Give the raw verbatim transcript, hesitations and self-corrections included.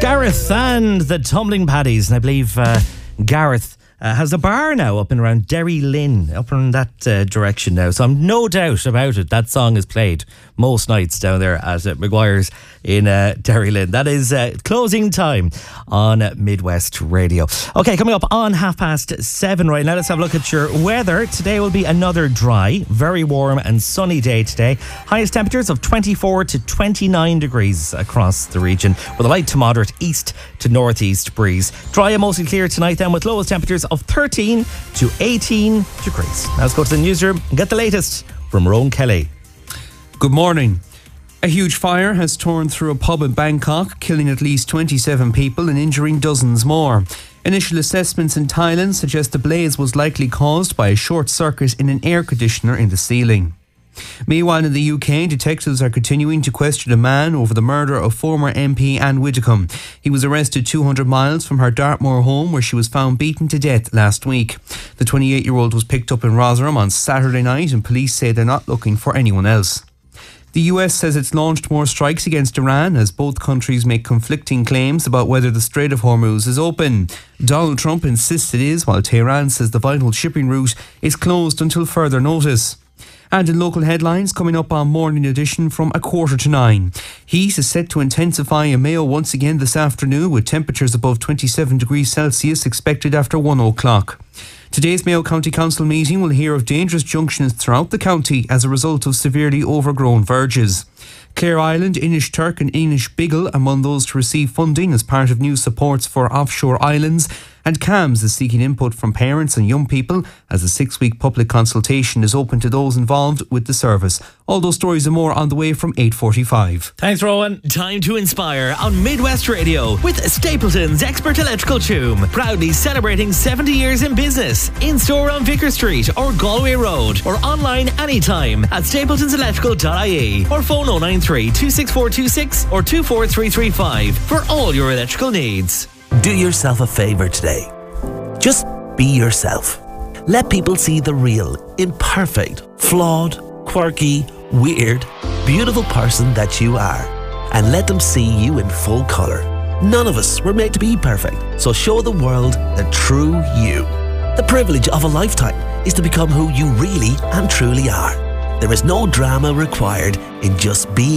Gareth and the Tumbling Paddies. And I believe uh, Gareth uh, has a bar now up and around Derry Lynn, up in that uh, direction now. So I'm no doubt about it. That song is played most nights down there at uh, Maguire's in uh, Derry Lynn. That is uh, closing time on Midwest Radio. Okay, coming up on half past seven right now, let's have a look at your weather. Today will be another dry, very warm and sunny day today. Highest temperatures of twenty-four to twenty-nine degrees across the region, with a light to moderate east to northeast breeze. Dry and mostly clear tonight then, with lowest temperatures of thirteen to eighteen degrees. Now let's go to the newsroom and get the latest from Rowan Kelly. Good morning. A huge fire has torn through a pub in Bangkok, killing at least twenty-seven people and injuring dozens more. Initial assessments in Thailand suggest the blaze was likely caused by a short circuit in an air conditioner in the ceiling. Meanwhile, in the U K, detectives are continuing to question a man over the murder of former M P Anne Widdecombe. He was arrested two hundred miles from her Dartmoor home, where she was found beaten to death last week. The twenty-eight-year-old was picked up in Rotherham on Saturday night, and police say they're not looking for anyone else. The U S says it's launched more strikes against Iran as both countries make conflicting claims about whether the Strait of Hormuz is open. Donald Trump insists it is, while Tehran says the vital shipping route is closed until further notice. And in local headlines, coming up on Morning Edition from a quarter to nine. Heat is set to intensify in Mayo once again this afternoon, with temperatures above twenty-seven degrees Celsius expected after one o'clock. Today's Mayo County Council meeting will hear of dangerous junctions throughout the county as a result of severely overgrown verges. Clare Island, Inishturk and Inishbiggle among those to receive funding as part of new supports for offshore islands. And C A M S is seeking input from parents and young people as a six-week public consultation is open to those involved with the service. All those stories and more on the way from eight forty-five. Thanks, Rowan. Time to inspire on Midwest Radio with Stapleton's Expert Electrical Tomb. Proudly celebrating seventy years in business. In-store on Vicar Street or Galway Road, or online anytime at stapletons electrical dot I E, or phone oh nine three, two six four two six or two four three three five for all your electrical needs. Do yourself a favour today. Just be yourself. Let people see the real, imperfect, flawed, quirky, weird, beautiful person that you are, and let them see you in full colour. None of us were made to be perfect, so show the world the true you. The privilege of a lifetime is to become who you really and truly are. There is no drama required in just being